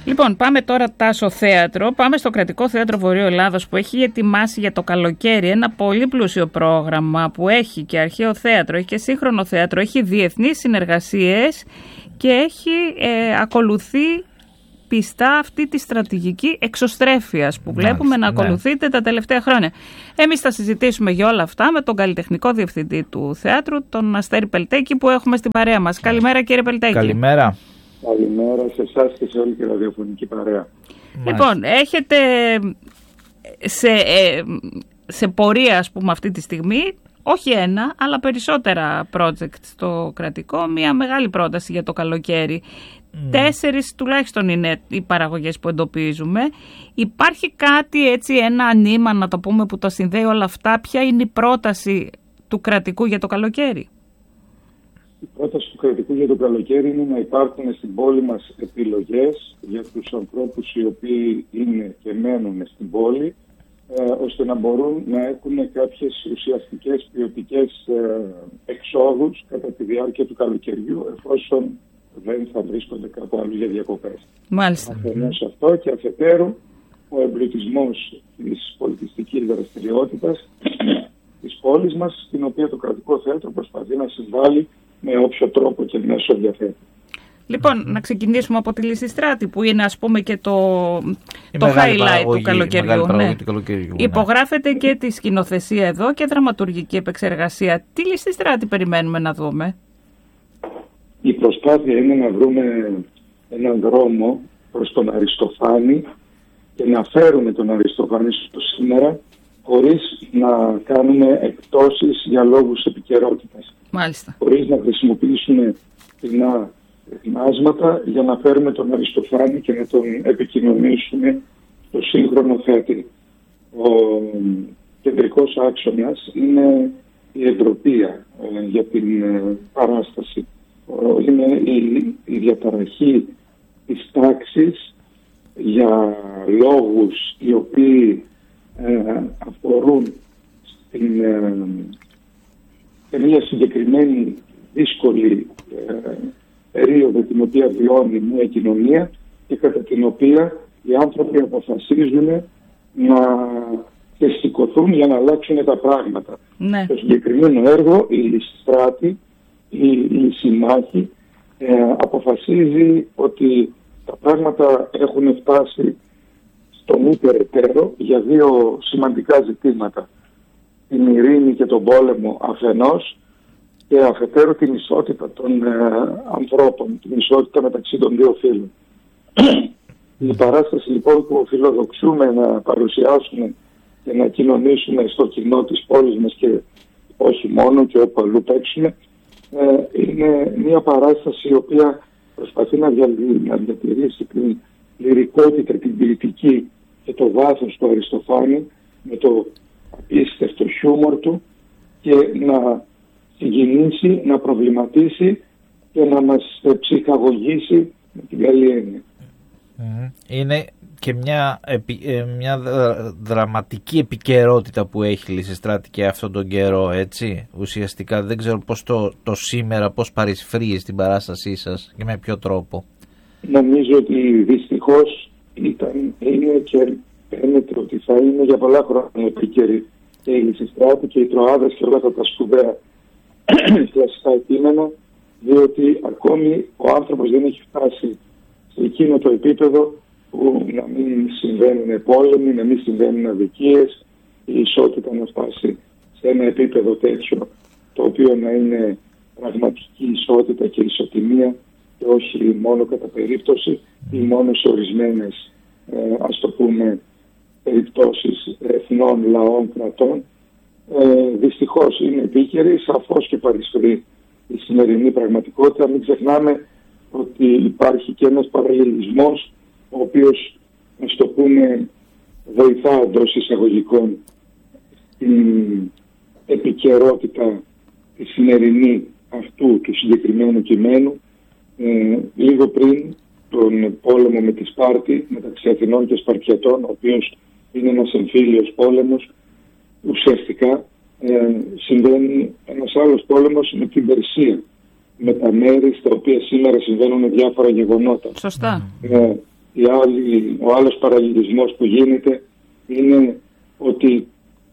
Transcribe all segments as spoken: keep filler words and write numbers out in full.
Λοιπόν, πάμε τώρα τάσο θέατρο. Πάμε στο Κρατικό Θέατρο Βορείου Ελλάδος που έχει ετοιμάσει για το καλοκαίρι ένα πολύ πλούσιο πρόγραμμα που έχει και αρχαίο θέατρο, έχει και σύγχρονο θέατρο, έχει διεθνείς συνεργασίες και έχει ε, ακολουθεί πιστά αυτή τη στρατηγική εξωστρέφειας που βλέπουμε να ακολουθείται ναι. τα τελευταία χρόνια. Εμείς θα συζητήσουμε για όλα αυτά με τον καλλιτεχνικό διευθυντή του θεάτρου, τον Αστέρη Πελτέκη, που έχουμε στην παρέα μας. Καλημέρα κύριε Πελτέκη. Καλημέρα. Καλημέρα σε εσάς και σε όλη τη ραδιοφωνική παρέα. Λοιπόν, έχετε σε, σε πορεία, ας πούμε, αυτή τη στιγμή, όχι ένα, αλλά περισσότερα project στο κρατικό, μια μεγάλη πρόταση για το καλοκαίρι. Mm. Τέσσερις τουλάχιστον είναι οι παραγωγές που εντοπίζουμε. Υπάρχει κάτι έτσι, ένα νήμα να το πούμε που το συνδέει όλα αυτά? Ποια είναι η πρόταση του κρατικού για το καλοκαίρι? Η πρόταση του κρατικού για το καλοκαίρι είναι να υπάρχουν στην πόλη μας επιλογές για τους ανθρώπους οι οποίοι είναι και μένουν στην πόλη, ε, ώστε να μπορούν να έχουν κάποιες ουσιαστικές ποιοτικές ε, εξόδους κατά τη διάρκεια του καλοκαιριού, εφόσον δεν θα βρίσκονται κάπου αλλού για διακοπές. Μάλιστα. Αφενός αυτό και αφετέρου ο εμπλουτισμός της πολιτιστικής δραστηριότητας της πόλης μας, στην οποία το Κρατικό Θέατρο προσπαθεί να συμβάλλει με όποιο τρόπο και μέσο διαθέτει. Λοιπόν, να ξεκινήσουμε από τη Λυσιστράτη, που είναι, ας πούμε, και το, το highlight του καλοκαιριού. Ναι. Του καλοκαιριού ναι. Υπογράφεται και τη σκηνοθεσία εδώ και δραματουργική επεξεργασία. Τι Λυσιστράτη περιμένουμε να δούμε? Η προσπάθεια είναι να βρούμε έναν δρόμο προς τον Αριστοφάνη και να φέρουμε τον Αριστοφάνη στο σήμερα, χωρίς να κάνουμε εκπτώσεις για λόγους επικαιρότητας. Μάλιστα. Χωρίς να χρησιμοποιήσουμε κοινά χνάσματα για να φέρουμε τον Αριστοφάνη και να τον επικοινωνήσουμε στο σύγχρονο θέατρο. Ο κεντρικός άξονας είναι η εντροπία ε, για την ε, παράσταση. Ε, είναι η, η διαταραχή της τάξης για λόγους οι οποίοι ε, αφορούν στην, ε, σε μια συγκεκριμένη δύσκολη ε, περίοδο την οποία βιώνει μια κοινωνία και κατά την οποία οι άνθρωποι αποφασίζουν να ξεσηκωθούν για να αλλάξουν τα πράγματα. Ναι. Το συγκεκριμένο έργο, η Λυσιστράτη, η, η Συμμάχη, ε, αποφασίζει ότι τα πράγματα έχουν φτάσει στον μη περαιτέρω για δύο σημαντικά ζητήματα. Την ειρήνη και τον πόλεμο αφενός και αφετέρου την ισότητα των ε, ανθρώπων, την ισότητα μεταξύ των δύο φύλων. Η παράσταση λοιπόν που φιλοδοξούμε να παρουσιάσουμε και να κοινωνήσουμε στο κοινό της πόλης μας και όχι μόνο και όπου αλλού παίξουμε, ε, είναι μια παράσταση η οποία προσπαθεί να, δια, να διατηρήσει την λυρικότητα, την ποιητική και το βάθος του Αριστοφάνη με το απίστευτο χιούμορ του και να συγκινήσει, να προβληματίσει και να μας ψυχαγωγήσει με την καλή έννοια. Είναι και μια, μια δραματική επικαιρότητα που έχει η Λυσιστράτη και αυτόν τον καιρό, έτσι. Ουσιαστικά δεν ξέρω πώς το, το σήμερα, πώς παρισφρεί στην παράστασή σας και με ποιο τρόπο. Νομίζω ότι δυστυχώς ήταν, είναι και φαίνεται ότι θα είναι για πολλά χρόνια επίκαιρη και η Λυσιστράτη και οι Τροάδες και όλα τα σπουδαία κλασικά επίμενα, διότι ακόμη ο άνθρωπος δεν έχει φτάσει σε εκείνο το επίπεδο που να μην συμβαίνουν πόλεμοι, να μην συμβαίνουν αδικίες, η ισότητα να φτάσει σε ένα επίπεδο τέτοιο το οποίο να είναι πραγματική ισότητα και ισοτιμία και όχι μόνο κατά περίπτωση ή μόνο σε ορισμένες ε, ας το πούμε περιπτώσεις εθνών, λαών, κρατών. Ε, δυστυχώς είναι επίκαιρη, σαφώς και παρισφρεί η σημερινή πραγματικότητα. Μην ξεχνάμε ότι υπάρχει και ένας παραλληλισμός ο οποίος, ας το πούμε, βοηθά εντός εισαγωγικών την επικαιρότητα τη σημερινή αυτού του συγκεκριμένου κειμένου. Ε, λίγο πριν τον πόλεμο με τη Σπάρτη μεταξύ Αθηνών και Σπαρτιατών, ο οποίος είναι ένας εμφύλιος πόλεμος, ουσιαστικά ε, συμβαίνει ένας άλλος πόλεμος με την Περσία, με τα μέρη στα οποία σήμερα συμβαίνουν διάφορα γεγονότα. Σωστά. Ε, η άλλη, ο άλλος παραλληλισμός που γίνεται είναι ότι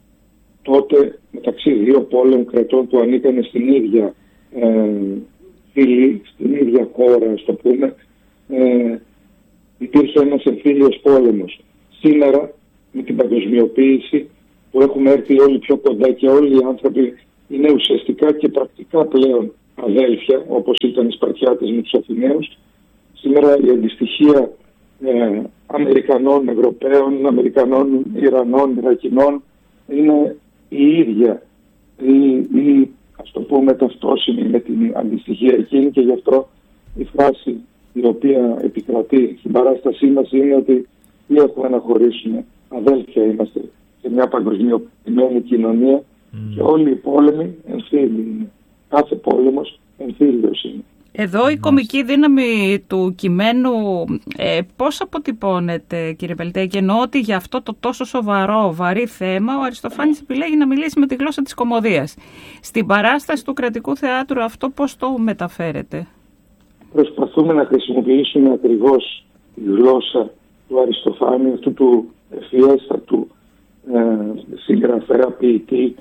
τότε μεταξύ δύο πόλεων κρατών που ανήκαν στην ίδια ε, φυλή, στην ίδια χώρα, ας το πούμε, ε, υπήρχε ένας εμφύλιος πόλεμος. Σήμερα με την παγκοσμιοποίηση που έχουμε έρθει όλοι πιο κοντά και όλοι οι άνθρωποι είναι ουσιαστικά και πρακτικά πλέον αδέλφια, όπως ήταν οι Σπαρτιάτες με τους Αθηναίους. Σήμερα η αντιστοιχεία ε, Αμερικανών, Ευρωπαίων, Αμερικανών, Ιρανών, Ιρακινών είναι η ίδια ή, ή ας το πούμε ταυτόσιμη με την αντιστοιχεία εκείνη, και γι' αυτό η φράση η οποία επικρατεί στην παράστασή μας είναι ότι τι έχουμε να χωρίσουμε, αδέλφια είμαστε σε μια παγκοσμιοποιημένη κοινωνία mm. και όλοι οι πόλεμοι εμφύλοι είναι. Κάθε πόλεμος εμφύλιος είναι. Εδώ η κομική δύναμη του κειμένου ε, πώς αποτυπώνεται, κύριε Πελτέκη? Εννοώ ότι για αυτό το τόσο σοβαρό, βαρύ θέμα ο Αριστοφάνης επιλέγει να μιλήσει με τη γλώσσα της κωμωδίας. Στην παράσταση του Κρατικού Θεάτρου αυτό πώς το μεταφέρεται? Προσπαθούμε να χρησιμοποιήσουμε ακριβώς τη γλώσσα του Αριστοφάνη, αυτού του ευφιέστατου ε, συγγραφέα ποιητή,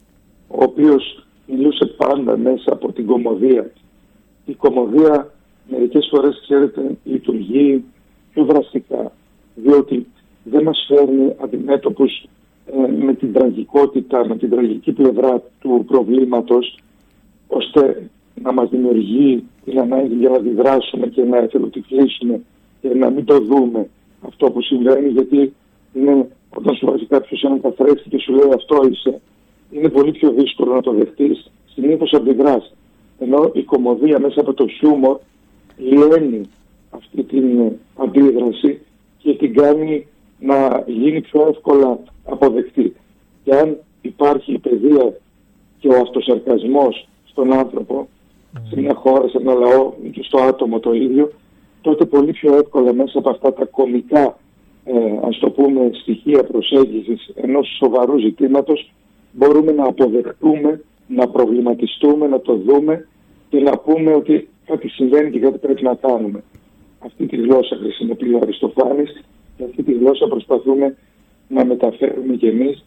ο οποίος μιλούσε πάντα μέσα από την κωμωδία. Η κωμωδία μερικές φορές, ξέρετε, λειτουργεί πιο δραστικά, διότι δεν μας φέρνει αντιμέτωπους ε, με την τραγικότητα, με την τραγική πλευρά του προβλήματος, ώστε να μας δημιουργεί την ανάγκη για να αντιδράσουμε και να εθελοτυφλήσουμε και να μην το δούμε αυτό που συμβαίνει, γιατί είναι, όταν σου βάζει κάποιος έναν καθρέφτη και σου λέει αυτό είσαι, είναι πολύ πιο δύσκολο να το δεχτείς, συνήθως αντιδράς. Ενώ η κωμωδία μέσα από το χιούμορ λιώνει αυτή την αντίδραση και την κάνει να γίνει πιο εύκολα αποδεκτή. Και αν υπάρχει η παιδεία και ο αυτοσαρκασμός στον άνθρωπο, mm. σε μια χώρα, σε ένα λαό και στο άτομο το ίδιο, τότε πολύ πιο εύκολα μέσα από αυτά τα κωμικά ε, ας το πούμε στοιχεία προσέγγισης ενός σοβαρού ζητήματος μπορούμε να αποδεχτούμε, να προβληματιστούμε, να το δούμε και να πούμε ότι κάτι συμβαίνει και κάτι πρέπει να κάνουμε. Αυτή τη γλώσσα χρησιμοποιεί ο Αριστοφάνης και αυτή τη γλώσσα προσπαθούμε να μεταφέρουμε κι εμείς,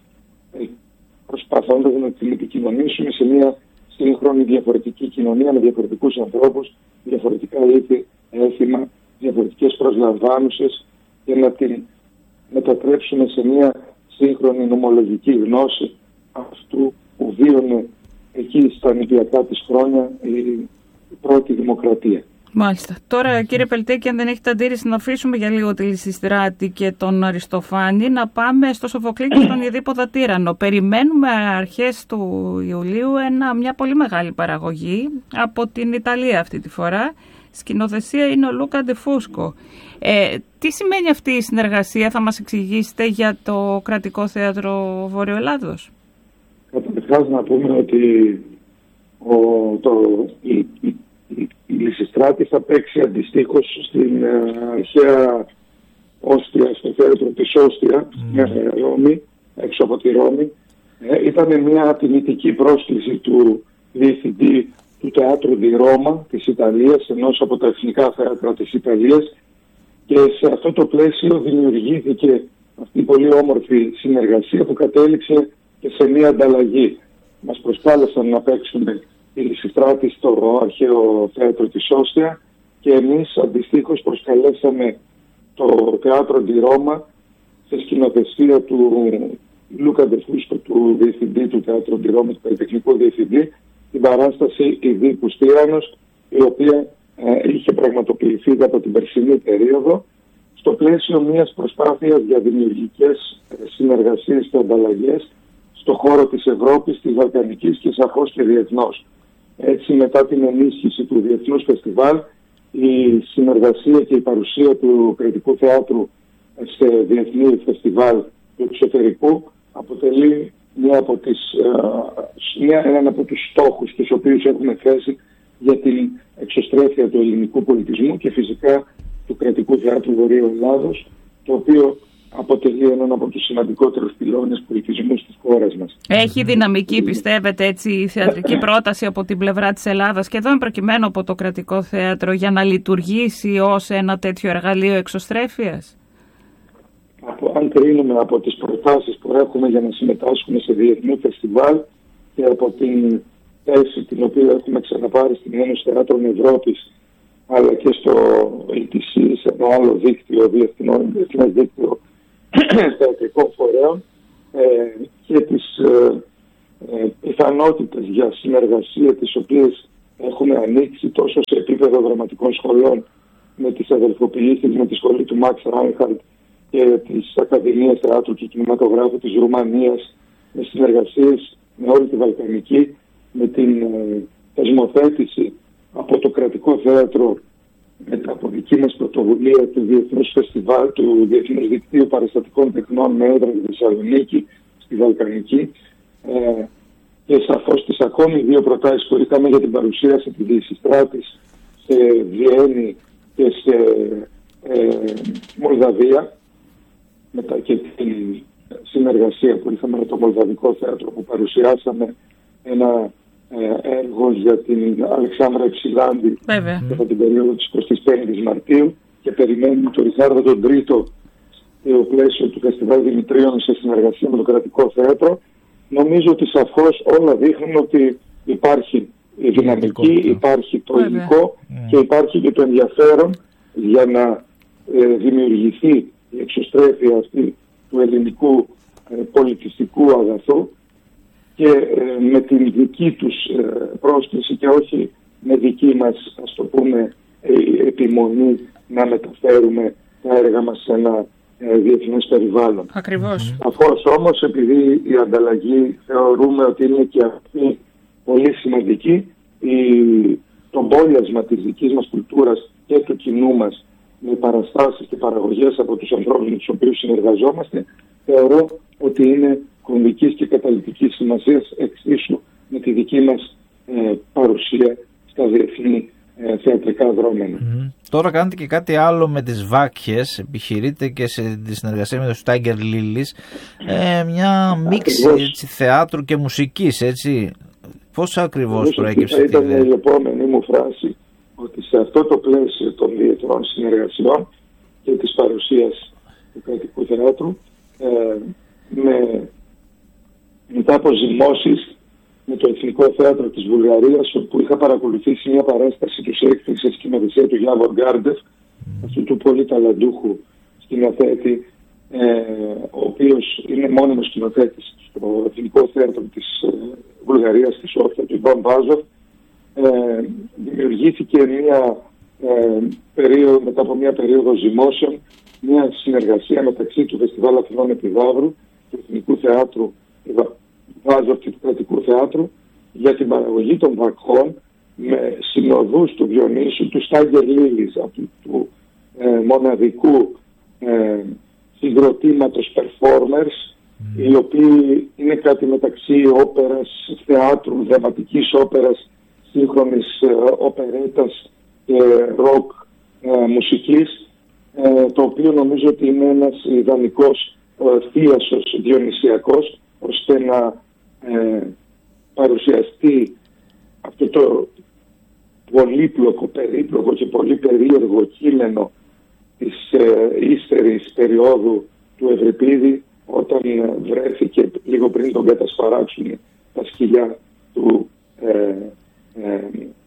προσπαθώντας να την επικοινωνήσουμε σε μια σύγχρονη διαφορετική κοινωνία με διαφορετικούς ανθρώπους, διαφορετικά ήθη, έθιμα, διαφορετικές προσλαμβάνουσες, και να την μετατρέψουμε σε μια σύγχρονη νομολογική γνώση αυτού που βίωνε εκεί στα νηπιακά της χρόνια η πρώτη δημοκρατία. Μάλιστα. Τώρα, κύριε Πελτέκη, αν δεν έχετε αντίρρηση, να αφήσουμε για λίγο τη Λυσιστράτη και τον Αριστοφάνη, να πάμε στο Σοφοκλή και στον Ιδίπποδα Τύραννο. Περιμένουμε αρχές του Ιουλίου ένα, μια πολύ μεγάλη παραγωγή από την Ιταλία αυτή τη φορά. Σκηνοθεσία είναι ο Λούκα Ντεφούσκο. Ε, τι σημαίνει αυτή η συνεργασία, θα μας εξηγήσετε, για το Κρατικό Θέατρο Βορειοελλάδος? Καταρχάς να πούμε ότι ο, το, η, η, η, η Λυσιστράτη θα παίξει αντιστοίχως στην uh, αρχαία Όστια, στο θέατρο της Όστια, mm. στην Ρώμη, έξω από τη Ρώμη. Ε, ήταν μια τιμητική πρόσκληση του διευθυντή του Teatro di Roma της Ιταλίας, ενός από τα εθνικά θέατρα της Ιταλίας, και σε αυτό το πλαίσιο δημιουργήθηκε αυτή η πολύ όμορφη συνεργασία που κατέληξε και σε μια ανταλλαγή. Μας προσκάλεσαν να παίξουμε τη Λυσιστράτη στο αρχαίο θέατρο της Όστια και εμείς αντιστοίχως προσκαλέσαμε το Teatro di Roma σε σκηνοθεσία του Λούκα Ντεφούσκο, του διευθυντή του Teatro di Roma, του καλλιτεχνικού διευθυντή, την παράσταση Ιδίππους Τύραννος, η οποία ε, είχε πραγματοποιηθεί κατά την περσινή περίοδο στο πλαίσιο μιας προσπάθειας για δημιουργικές συνεργασίες και ανταλλαγές στο χώρο της Ευρώπης, της Βαλκανικής και σαφώς και διεθνώς. Έτσι, μετά την ενίσχυση του Διεθνούς Φεστιβάλ, η συνεργασία και η παρουσία του Κρατικού Θεάτρου σε διεθνή φεστιβάλ του εξωτερικού αποτελεί μια από τις, μια, έναν από τους στόχους τους οποίους έχουμε θέσει για την εξωστρέφεια του ελληνικού πολιτισμού και φυσικά του Κρατικού Θεάτρου Βορείου Ελλάδος, το οποίο αποτελεί έναν από τους σημαντικότερους πυλώνες πολιτισμού της χώρας μας. Έχει δυναμική, πιστεύετε, έτσι, η θεατρική πρόταση από την πλευρά της Ελλάδας και εδώ προκειμένου από το κρατικό θέατρο για να λειτουργήσει ως ένα τέτοιο εργαλείο εξωστρέφειας? Από, αν κρίνουμε από τις προτάσεις που έχουμε για να συμμετάσχουμε σε διεθνή φεστιβάλ και από την θέση την οποία έχουμε ξαναπάρει στην Ένωση Θεάτρων Ευρώπης, αλλά και στο ι τι σι, σε ένα άλλο δίκτυο, διεθνές δίκτυο θεατρικών φορέων, ε, και τις ε, ε, πιθανότητες για συνεργασία τις οποίες έχουμε ανοίξει τόσο σε επίπεδο δραματικών σχολών με τις αδελφοποιήσεις, με τη σχολή του Μαξ Ράινχαρτ και της Ακαδημίας Θεάτρου και Κινηματογράφου της Ρουμανίας, με συνεργασίες με όλη τη Βαλκανική, με την ε, θεσμοθέτηση από το κρατικό θέατρο μετά από δική μας πρωτοβουλία του Διεθνούς Φεστιβάλ, του Διεθνούς Δικτύου Παραστατικών Τεχνών με έδρα στη Θεσσαλονίκη, στη Βαλκανική, ε, και σαφώς τις ακόμη δύο προτάσεις που είχαμε για την παρουσίαση της Λυσιστράτης σε Βιέννη και σε ε, Μολδαβία, μετά και την συνεργασία που είχαμε με το Μολδαβικό Θέατρο που παρουσιάσαμε ένα έργο για την Αλεξάνδρα Υψηλάντη κατά την περίοδο της εικοστής πέμπτης Μαρτίου, και περιμένουμε τον Ριχάρδο τον Τρίτο στο πλαίσιο του Φεστιβάλ Δημητρίων σε συνεργασία με το κρατικό θέατρο. Νομίζω ότι σαφώς όλα δείχνουν ότι υπάρχει η δυναμική, υπάρχει το υλικό και υπάρχει και το ενδιαφέρον για να ε, δημιουργηθεί η εξωστρέφεια αυτή του ελληνικού ε, πολιτιστικού αγαθού και ε, με την δική τους ε, πρόσκληση και όχι με δική μας, ας το πούμε, ε, επιμονή να μεταφέρουμε τα έργα μας σε ένα ε, διεθνές περιβάλλον. Ακριβώς. Αφώς όμως, επειδή η ανταλλαγή θεωρούμε ότι είναι και αυτή πολύ σημαντική, η, το μπόλιασμα της δικής μας κουλτούρας και του κοινού μας με παραστάσεις και παραγωγές από τους ανθρώπους με τους οποίους συνεργαζόμαστε, θεωρώ ότι είναι κομβικής και καταλυτικής σημασίας εξίσου με τη δική μας ε, παρουσία στα διεθνή ε, θεατρικά δρόμενα. Mm. Τώρα κάνετε και κάτι άλλο με τις Βάκχες, επιχειρείτε και σε τη συνεργασία με τον Στάγκερ Λίλης, ε, μια μίξη έτσι, θεάτρου και μουσικής, έτσι. Πώς ακριβώς προέκυψε αυτή η ιδέα? Ήταν η επόμενη μου φράση, ότι σε αυτό το πλαίσιο των διεθνών συνεργασιών και της παρουσίας του κρατικού θεάτρου, ε, με, μετά από ζυμώσεις με το Εθνικό Θέατρο της Βουλγαρίας, όπου είχα παρακολουθήσει μια παράσταση του Σέξπιρ σε σκηνοθεσία του Γιάβορ Γκάρντεφ, mm. αυτού του πολύ ταλαντούχου σκηνοθέτη, ε, ο οποίος είναι μόνιμος σκηνοθέτης στο Εθνικό Θέατρο της ε, Βουλγαρίας, στη Σόφια, του Ιβάν Βάζοφ. Ε, δημιουργήθηκε μια, ε, περίοδο, μετά από μια περίοδο ζυμώσεων, μια συνεργασία μεταξύ του Φεστιβάλ Αθηνών Επιδαύρου, του Εθνικού Θεάτρου Βάζοφ και του Κρατικού Θεάτρου, για την παραγωγή των Βακχών με συνοδούς του Διονύσου, του Στάγκερ Λίλης, αυτού του ε, μοναδικού ε, συγκροτήματος performers, mm. οι οποίοι είναι κάτι μεταξύ όπερας, θεάτρου, δραματικής όπερας, σύγχρονης ε, οπερέτας και ροκ ε, μουσικής, ε, το οποίο νομίζω ότι είναι ένας ιδανικός ε, θίασος διονυσιακός, ώστε να ε, παρουσιαστεί αυτό το πολύπλοκο, περίπλοκο και πολύ περίεργο κείμενο της ε, ύστερης περίοδου του Ευρυπίδη, όταν ε, βρέθηκε λίγο πριν τον κατασπαράξουν τα σκυλιά του, ε, ε,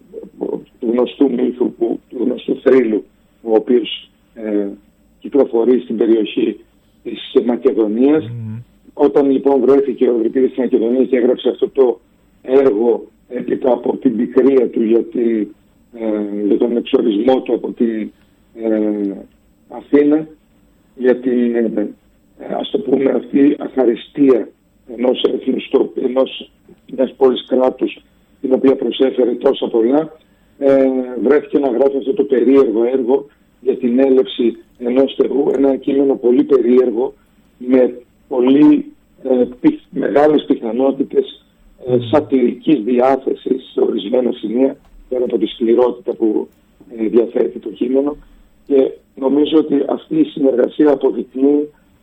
του γνωστού μύθου, που, του γνωστού θρύλου, ο οποίος ε, κυκλοφορεί στην περιοχή της Μακεδονίας. Mm. Όταν λοιπόν βρέθηκε ο Ευρυπίδης στη Μακεδονία και έγραψε αυτό το έργο έπειτα από την πικρία του για, τη, ε, για τον εξορισμό του από την ε, Αθήνα, για την ε, ας το πούμε αυτή αχαριστία ενός έθνους, ενός μιας πόλης κράτους, την οποία προσέφερε τόσα πολλά, ε, βρέθηκε να γράφει αυτό το περίεργο έργο για την έλευση ενός Θεού, ένα κείμενο πολύ περίεργο με πολύ ε, πι, μεγάλες πιθανότητες ε, σατυρικής διάθεσης σε ορισμένα σημεία, πέρα από τη σκληρότητα που ε, διαθέτει το κείμενο, και νομίζω ότι αυτή η συνεργασία αποδεικνύει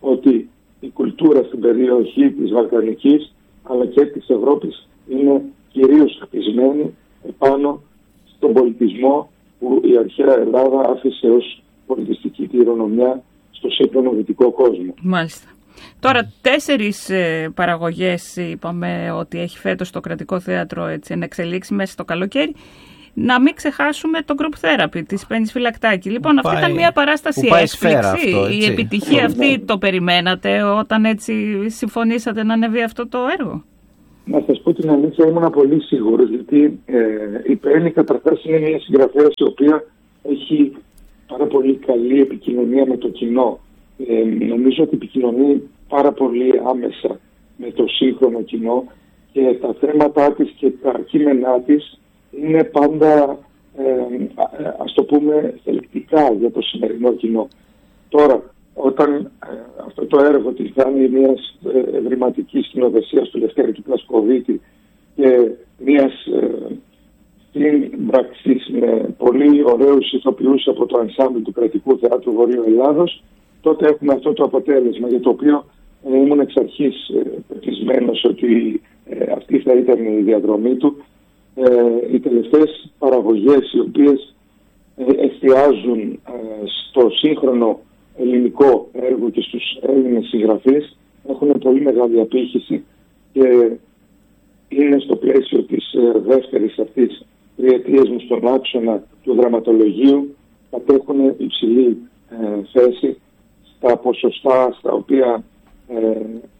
ότι η κουλτούρα στην περιοχή της Βαλκανικής αλλά και της Ευρώπης είναι κυρίως χτισμένη επάνω στον πολιτισμό που η αρχαία Ελλάδα άφησε ως πολιτιστική κληρονομιά στο σύγχρονο δυτικό κόσμο. Μάλιστα. Τώρα τέσσερις ε, παραγωγές είπαμε ότι έχει φέτος το Κρατικό Θέατρο έτσι, να εξελίξει μέσα στο καλοκαίρι. Να μην ξεχάσουμε το group therapy της Πέννης Φυλακτάκη. Λοιπόν, αυτή ήταν μια παράσταση έκπληξη. Αυτό, η επιτυχία αυτή το περιμένατε όταν έτσι συμφωνήσατε να ανεβεί αυτό το έργο? Να σας πω την αλήθεια, ήμουν πολύ σίγουρος, γιατί ε, η Πέννη καταρχάς είναι μια συγγραφέα η οποία έχει πάρα πολύ καλή επικοινωνία με το κοινό. Ε, νομίζω ότι επικοινωνεί πάρα πολύ άμεσα με το σύγχρονο κοινό και τα θέματα της και τα κείμενά της είναι πάντα, ε, ας το πούμε, θελκτικά για το σημερινό κοινό. Τώρα, όταν ε, αυτό το έργο της κάνει μιας ε, ευρηματικής σκηνοθεσίας του Λευτέρη του Πλασκοβίτη και μιας ε, σύμπραξης με πολύ ωραίους ηθοποιούς από το ενσάμπλ του Κρατικού Θεάτρου Βορείου Ελλάδος, τότε έχουμε αυτό το αποτέλεσμα, για το οποίο ε, ήμουν εξ αρχής ε, πεπισμένος ότι ε, αυτή θα ήταν η διαδρομή του. Ε, οι τελευταίες παραγωγές οι οποίες ε, εστιάζουν ε, στο σύγχρονο ελληνικό έργο και στους Έλληνες συγγραφείς έχουν πολύ μεγάλη απήχηση και είναι στο πλαίσιο της ε, δεύτερης αυτής τριετίας μου στον άξονα του δραματολογίου, κατέχουν υψηλή ε, θέση στα ποσοστά στα οποία ε,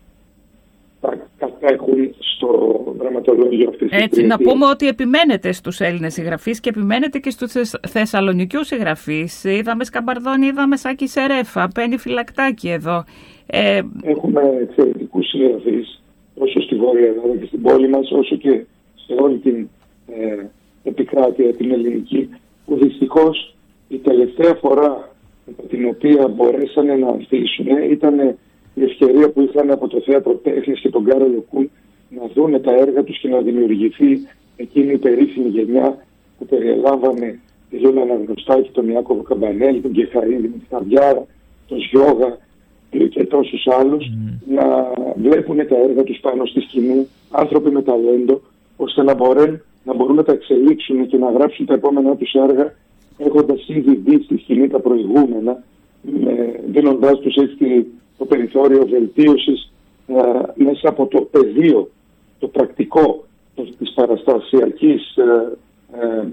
τα κατέχουν στο δραματολόγιο αυτής της Έτσι, να πούμε ότι επιμένετε στους Έλληνες συγγραφείς και επιμένετε και στους Θεσσαλονικιούς συγγραφείς. Είδαμε Σκαμπαρδόνη, είδαμε Σάκη Σερέφα, Πέννη Φυλακτάκη εδώ. Ε... Έχουμε εξαιρετικούς συγγραφείς όσο στη Βόρεια Ελλάδα και στην πόλη μας, όσο και σε όλη την ε, επικράτεια την ελληνική, που δυστυχώς η τελευταία φορά την οποία μπορέσανε να ανθίσουν ήταν η ευκαιρία που είχαν από το Θέατρο Τέχνης και τον Κάρολο Κούν να δούνε τα έργα τους και να δημιουργηθεί εκείνη η περίφημη γενιά που περιελάμβανε τη Λούλα Αναγνωστάκη, τον Ιάκωβο Καμπανέλη, τον Κεχαίδη, τον Χαρδιάρα, τον Σιώγα και τόσους άλλους, mm. να βλέπουν τα έργα τους πάνω στη σκηνή, άνθρωποι με ταλέντο, ώστε να μπορούν, να μπορούν να τα εξελίξουν και να γράψουν τα επόμενά τους έργα, έχοντας ήδη δει στη σκηνή τα προηγούμενα, δίνοντάς τους έτσι το περιθώριο βελτίωσης ε, μέσα από το πεδίο, το πρακτικό το, της παραστασιακής ε, ε,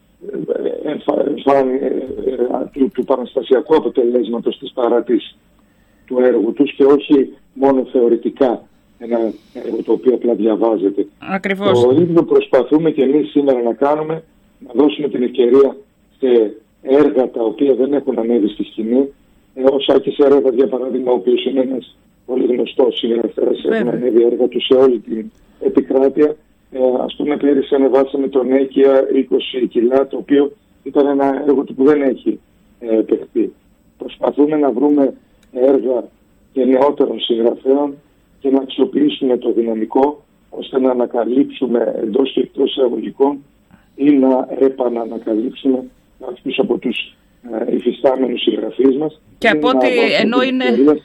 εμφα, εμφα, ε, ε, του, του παραστασιακού αποτελέσματος της παράτης του έργου τους και όχι μόνο θεωρητικά ένα έργο το οποίο απλά διαβάζεται. Ακριβώς. Το ίδιο προσπαθούμε και εμείς σήμερα να κάνουμε, να δώσουμε την ευκαιρία σε έργα τα οποία δεν έχουν ανέβει στη σκηνή. Ε, ο Σάκης Σερέφα, για παράδειγμα, ο οποίος είναι ένας πολύ γνωστός συγγραφέας, έχουν ανέβει έργα του σε όλη την επικράτεια. Ε, ας πούμε, πέρυσι ανεβάσαμε τον Έκια είκοσι κιλά, το οποίο ήταν ένα έργο του που δεν έχει ε, παιχτεί. Προσπαθούμε να βρούμε έργα και νεότερων συγγραφέων και να αξιοποιήσουμε το δυναμικό ώστε να ανακαλύψουμε εντός και εκτός εισαγωγικών ή να επανανακαλύψουμε κάποιους από τους ε, υφιστάμενους συγγραφείς μας. Και από ό,τι ενώ είναι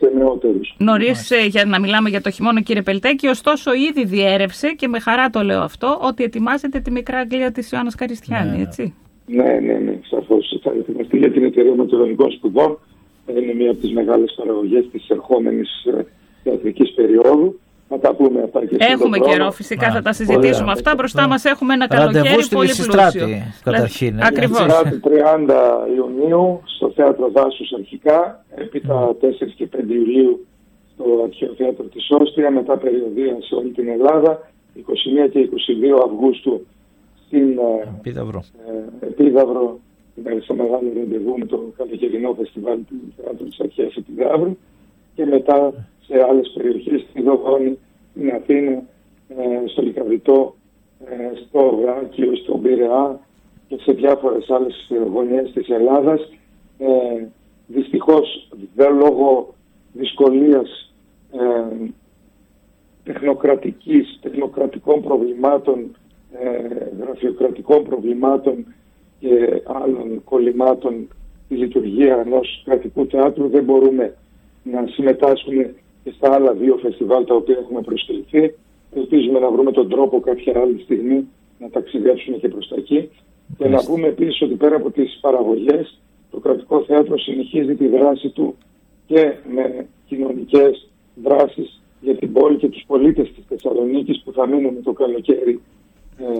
νωρίς για να μιλάμε για το χειμώνα, κύριε Πελτέκη, ωστόσο ήδη διέρευσε και με χαρά το λέω αυτό, ότι ετοιμάζεται τη Μικρά Αγγλία της Ιωάννας Καριστιάνη, ναι, έτσι. Ναι, ναι, ναι, σαφώς θα ετοιμαστεί για την Εταιρεία Μετεωρολογικών Σπουδών. Είναι μία από τις μεγάλες παραγωγές της ερχόμενης θεατρικής περίοδου. Να τα πούμε αυτά και έχουμε καιρό, φυσικά, θα τα συζητήσουμε ωραία. Αυτά. Μπροστά yeah. μας έχουμε ένα καλοκαίρι πολύ πλούσιο. Καταρχήν. Ακριβώς. τριάντα Ιουνίου στο Θέατρο Δάσους αρχικά, έπειτα τέσσερα και πέντε Ιουλίου στο Αρχαίο Θέατρο της Όστρια, μετά περιοδία σε όλη την Ελλάδα, είκοσι μία και είκοσι δύο Αυγούστου στην Επίδαυρο, ε, Επίδαυρο στο μεγάλο ρεντεβού με το καλοκαιρινό φεστιβάλ του Θεάτρου της Αρχαίας Επιδαύρου και μετά σε άλλες περιοχές, στη Δοβόνη, στην Αθήνα, ε, στο Λυκαβητό, ε, στο Βράκιο, στον Πειραιά και σε διάφορες άλλες γωνιές της Ελλάδας. Ε, δυστυχώς, δε λόγω δυσκολίας ε, τεχνοκρατικής, τεχνοκρατικών προβλημάτων, ε, γραφειοκρατικών προβλημάτων και άλλων κολλημάτων στη λειτουργία ενός κρατικού θεάτρου δεν μπορούμε να συμμετάσχουμε και στα άλλα δύο φεστιβάλ τα οποία έχουμε προσκληθεί. Ελπίζουμε να βρούμε τον τρόπο κάποια άλλη στιγμή να ταξιδέψουμε και προς τα εκεί. Και να πούμε επίσης ότι πέρα από τις παραγωγές, το Κρατικό Θέατρο συνεχίζει τη δράση του και με κοινωνικές δράσεις για την πόλη και τους πολίτες της Θεσσαλονίκης που θα μείνουν το καλοκαίρι ε,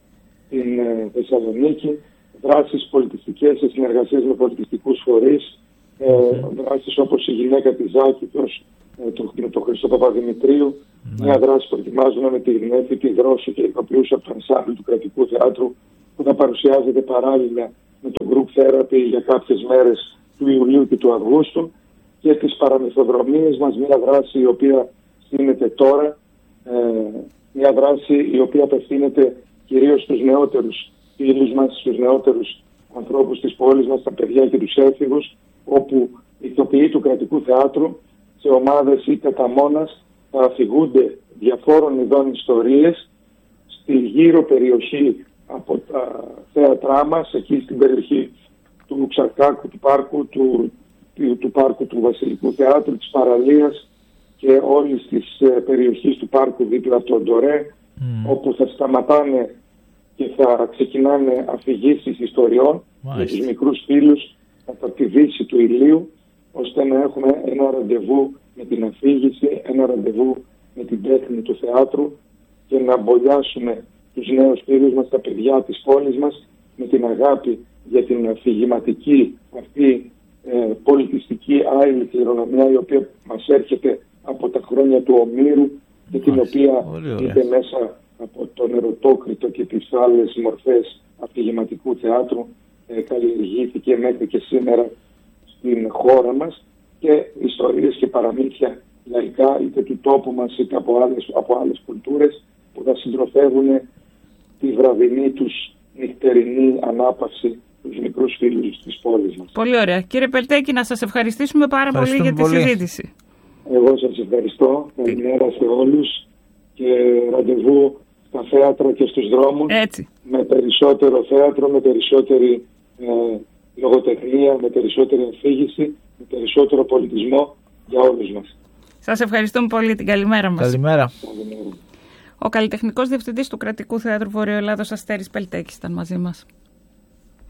στην ε, Θεσσαλονίκη. Δράσεις πολιτιστικές σε συνεργασίες με πολιτιστικούς φορείς. Ε, δράσεις όπως η γυναίκα της Ζάκητος, ε, το, το Χριστό Παπαδημητρίου. Mm. Μια δράση που ετοιμάζουμε με τη Γνέφη, τη Δρόση και ηθοποιούς από το ενσάμπλ του Κρατικού Θεάτρου που θα παρουσιάζεται παράλληλα με το Group Therapy για κάποιες μέρες του Ιουλίου και του Αυγούστου, και τις παραμυθοδρομίες μας, μια δράση η οποία στείνεται τώρα, ε, μια δράση η οποία απευθύνεται κυρίως στους νεότερους φίλους μας, στους νεότερους ανθρώπους της πόλης μας, τα παιδιά και τους έφηβους, όπου οι ηθοποιοί του Κρατικού Θεάτρου σε ομάδες ή κατά μόνας θα αφηγούνται διαφόρων ειδών ιστορίες στη γύρω περιοχή από τα θέατρά μας, εκεί στην περιοχή του Ξαρκάκου, του πάρκου, του, του, του πάρκου του Βασιλικού Θεάτρου, της Παραλίας και όλης της ε, περιοχής του πάρκου δίπλα από τον Ντορέ, mm. όπου θα σταματάνε και θα ξεκινάνε αφηγήσεις ιστοριών για τους μικρούς φίλους από τη δύση του ηλίου, ώστε να έχουμε ένα ραντεβού με την αφήγηση, ένα ραντεβού με την τέχνη του θεάτρου και να μπολιάσουμε τους νέους φίλους μας, τα παιδιά της πόλης μας, με την αγάπη για την αφηγηματική αυτή ε, πολιτιστική άειλη κληρονομιά, η οποία μας έρχεται από τα χρόνια του Ομήρου και την οποία είτε μέσα από τον Ερωτόκριτο και τις άλλες μορφές αφηγηματικού θεάτρου ε, καλλιεργήθηκε μέχρι και σήμερα στην χώρα μας, και ιστορίες και παραμύθια λαϊκά είτε του τόπου μας είτε από άλλες, από άλλες κουλτούρες που θα συντροφεύουν τη βραδινή τους νυχτερινή ανάπαυση τους μικρούς φίλους της πόλης μας. Πολύ ωραία. Κύριε Πελτέκη, να σας ευχαριστήσουμε πάρα πολύ για τη πολύ. συζήτηση. Εγώ σας ευχαριστώ. Καλημέρα σε όλους και ραντεβού στα θέατρα και στους δρόμους. Έτσι. Με περισσότερο θέατρο, με περισσότερη ε, λογοτεχνία, με περισσότερη αφήγηση, με περισσότερο πολιτισμό για όλους μας. Σας ευχαριστούμε πολύ. Την καλημέρα μας. Καλημέρα. Ο καλλιτεχνικός διευθυντής του Κρατικού Θεάτρου Βορειοελλάδος Αστέρης Πελτέκης ήταν μαζί μας.